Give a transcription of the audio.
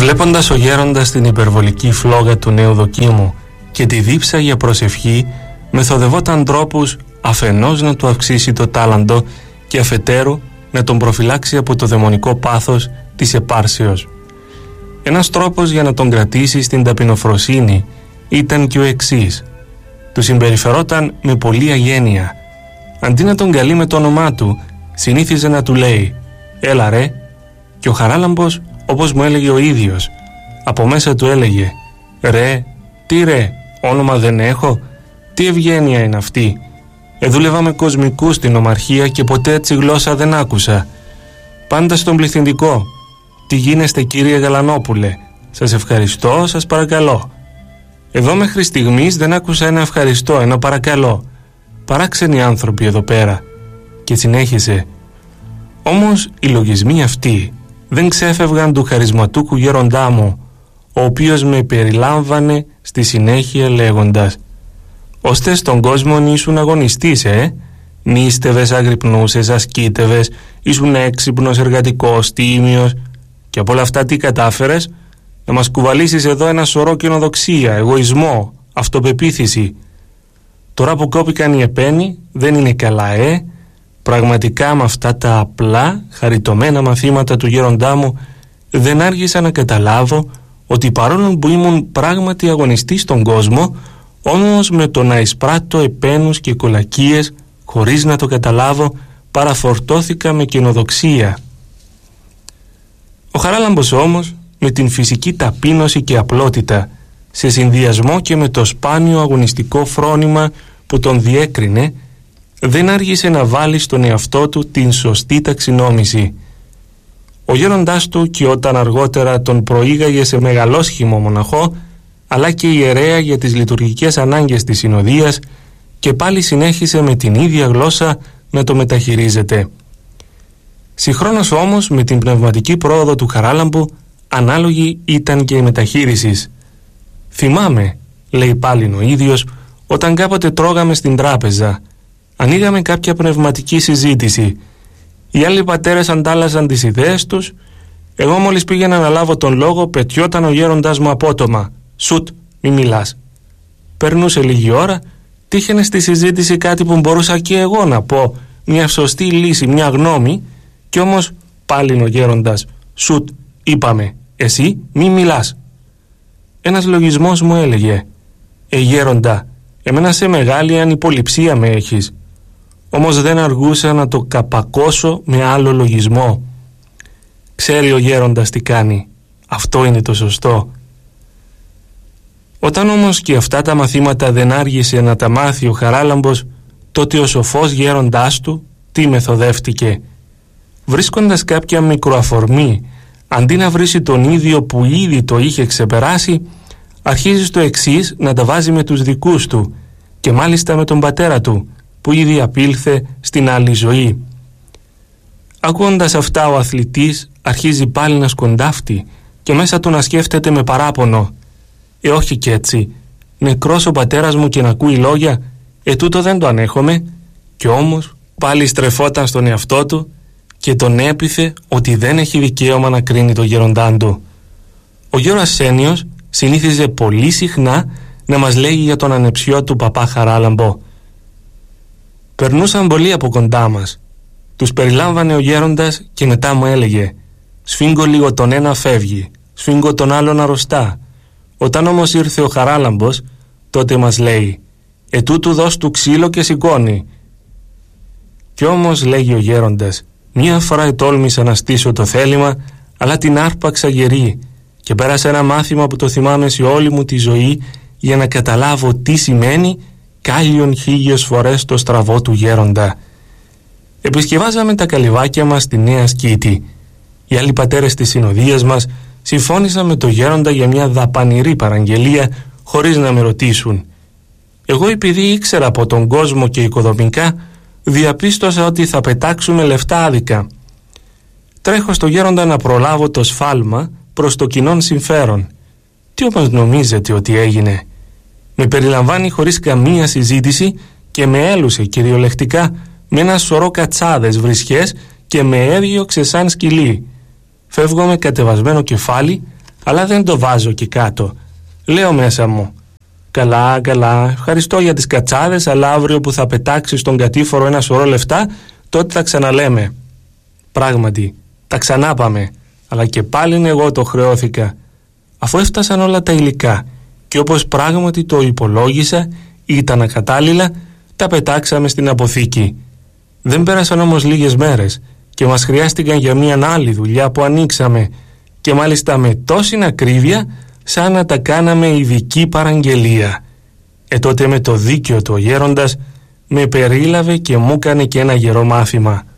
Βλέποντας ο γέροντας την υπερβολική φλόγα του νέου δοκίμου και τη δίψα για προσευχή, μεθοδευόταν τρόπους αφενός να του αυξήσει το τάλαντο και αφετέρου να τον προφυλάξει από το δαιμονικό πάθος της επάρσεως. Ένας τρόπος για να τον κρατήσει στην ταπεινοφροσύνη ήταν και ο εξής. Του συμπεριφερόταν με πολλή αγένεια. Αντί να τον καλεί με το όνομά του, συνήθιζε να του λέει «Έλα ρε», και ο Χαράλαμπος, όπως μου έλεγε ο ίδιος, από μέσα του έλεγε «Ρε, τι ρε, όνομα δεν έχω, τι ευγένεια είναι αυτή. Δούλευα με κοσμικούς στην ομαρχία και ποτέ έτσι γλώσσα δεν άκουσα. Πάντα στον πληθυντικό. Τι γίνεστε κύριε Γαλανόπουλε, σας ευχαριστώ, σας παρακαλώ. Εδώ μέχρι στιγμής δεν άκουσα ένα ευχαριστώ, ένα παρακαλώ. Παράξενοι άνθρωποι εδώ πέρα». Και συνέχισε «Όμως οι λογισμοί αυτοί δεν ξέφευγαν του χαρισματούκου γέροντά μου, ο οποίος με περιλάμβανε στη συνέχεια λέγοντας «Ώστε στον κόσμο ήσουν αγωνιστής, νίστευες, αγρυπνούσες, ασκήτευες, ήσουν έξυπνος, εργατικός, τίμιος, και από όλα αυτά τι κατάφερες? Να μας κουβαλήσεις εδώ ένα σωρό κοινοδοξία, εγωισμό, αυτοπεποίθηση. Τώρα που κόπηκαν οι επένοι δεν είναι καλά, Πραγματικά με αυτά τα απλά, χαριτωμένα μαθήματα του γέροντά μου δεν άργησα να καταλάβω ότι παρόλο που ήμουν πράγματι αγωνιστής στον κόσμο, όμως με το να εισπράττω επένους και κολακίες χωρίς να το καταλάβω παραφορτώθηκα με κοινοδοξία». Ο Χαράλαμπος όμως, με την φυσική ταπείνωση και απλότητα, σε συνδυασμό και με το σπάνιο αγωνιστικό φρόνημα που τον διέκρινε, δεν άργησε να βάλει στον εαυτό του την σωστή ταξινόμηση. Ο γέροντάς του, και όταν αργότερα τον προήγαγε σε μεγαλόσχημο μοναχό, αλλά και ιερέα για τις λειτουργικές ανάγκες της συνοδείας, και πάλι συνέχισε με την ίδια γλώσσα να το μεταχειρίζεται. Συγχρόνως όμως με την πνευματική πρόοδο του Χαράλαμπου, ανάλογη ήταν και η μεταχείριση. «Θυμάμαι», λέει πάλι ο ίδιος, «όταν κάποτε τρώγαμε στην τράπεζα, ανοίγαμε κάποια πνευματική συζήτηση. Οι άλλοι πατέρες αντάλλαζαν τις ιδέες τους. Εγώ μόλις πήγαινα να λάβω τον λόγο, πετιόταν ο γέροντας μου απότομα. Σουτ, μη μιλάς. Περνούσε λίγη ώρα, τύχαινε στη συζήτηση κάτι που μπορούσα και εγώ να πω, μια σωστή λύση, μια γνώμη, κι όμως πάλι ο γέροντας. Σουτ, είπαμε, εσύ μη μιλάς. Ένας λογισμός μου έλεγε, γέροντα, εμένα σε μεγάλη ανυποληψία με έχεις. Όμως δεν αργούσα να το καπακώσω με άλλο λογισμό. Ξέρει ο γέροντας τι κάνει. Αυτό είναι το σωστό. Όταν όμως και αυτά τα μαθήματα δεν άργησε να τα μάθει ο Χαράλαμπος, τότε ο σοφός γέροντάς του τι μεθοδεύτηκε? Βρίσκοντας κάποια μικροαφορμή, αντί να βρίσει τον ίδιο που ήδη το είχε ξεπεράσει, αρχίζει στο εξής να τα βάζει με τους δικούς του, και μάλιστα με τον πατέρα του, που ήδη απήλθε στην άλλη ζωή. Ακούοντας αυτά, ο αθλητής αρχίζει πάλι να σκοντάφτει και μέσα του να σκέφτεται με παράπονο. Όχι κι έτσι. Νεκρός ο πατέρας μου και να ακούει λόγια, τούτο δεν το ανέχομαι. Κι όμως πάλι στρεφόταν στον εαυτό του και τον έπιθε ότι δεν έχει δικαίωμα να κρίνει το γέροντάν του. Ο γέρος Αρσένιος συνήθιζε πολύ συχνά να μας λέγει για τον ανεψιό του παπά Χαράλαμπο. Περνούσαν πολλοί από κοντά μας. Τους περιλάμβανε ο γέροντας και μετά μου έλεγε «Σφίγγω λίγο τον ένα φεύγει, σφίγγω τον άλλον αρρωστά». Όταν όμως ήρθε ο Χαράλαμπος, τότε μας λέει «Ετούτου δώσ' του ξύλο και σηκώνει». Κι όμως, λέγει ο γέροντας, μία φορά ετόλμησα να στήσω το θέλημα, αλλά την άρπαξα γερή και πέρασα ένα μάθημα που το θυμάμαι σε όλη μου τη ζωή για να καταλάβω τι σημαίνει κάλλιον 1000 φορές το στραβό του γέροντα. Επισκευάζαμε τα καλυβάκια μας στη Νέα Σκήτη. Οι άλλοι πατέρες της συνοδείας μας συμφώνησαν με το γέροντα για μια δαπανηρή παραγγελία χωρίς να με ρωτήσουν. Εγώ, επειδή ήξερα από τον κόσμο και οικοδομικά, διαπίστωσα ότι θα πετάξουμε λεφτά άδικα. Τρέχω στο γέροντα να προλάβω το σφάλμα προς το κοινόν συμφέρον. Τι όμως νομίζετε ότι έγινε? Με περιλαμβάνει χωρίς καμία συζήτηση και με έλουσε κυριολεκτικά με ένα σωρό κατσάδες βρισχές και με έδιωξε σαν σκυλί. Φεύγω με κατεβασμένο κεφάλι, αλλά δεν το βάζω και κάτω. Λέω μέσα μου, καλά, καλά, ευχαριστώ για τις κατσάδες, αλλά αύριο που θα πετάξει στον κατήφορο ένα σωρό λεφτά, τότε τα ξαναλέμε. Πράγματι, τα ξανάπαμε, αλλά και πάλι εγώ το χρεώθηκα. Αφού έφτασαν όλα τα υλικά και όπως πράγματι το υπολόγισα, ήταν ακατάλληλα, τα πετάξαμε στην αποθήκη. Δεν πέρασαν όμως λίγες μέρες και μας χρειάστηκαν για μια άλλη δουλειά που ανοίξαμε, και μάλιστα με τόση ακρίβεια σαν να τα κάναμε ειδική παραγγελία. Τότε με το δίκαιο του ο γέροντας με περίλαβε και μου έκανε και ένα γερό μάθημα.